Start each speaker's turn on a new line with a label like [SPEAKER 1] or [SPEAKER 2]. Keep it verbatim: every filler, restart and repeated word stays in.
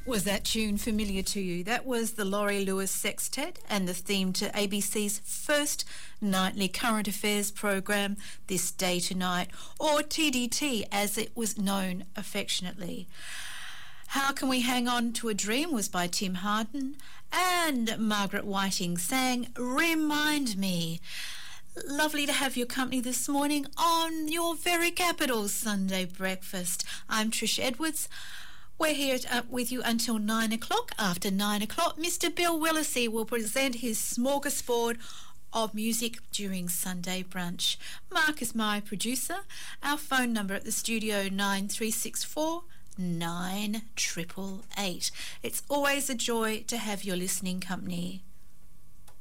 [SPEAKER 1] Was that tune familiar to you? That was the Laurie Lewis Sextet and the theme to A B C's first nightly current affairs program, This Day Tonight, or T D T as it was known affectionately. How Can We Hang On to a Dream was by Tim Harden, and Margaret Whiting sang Remind Me. Lovely to have your company this morning on your very capital Sunday breakfast. I'm Trish Edwards. We're here to, uh, with you until nine o'clock. After nine o'clock, Mister Bill Willisey will present his smorgasbord of music during Sunday brunch. Mark is my producer. Our phone number at the studio, nine three six four, nine eight eight eight. It's always a joy to have your listening company.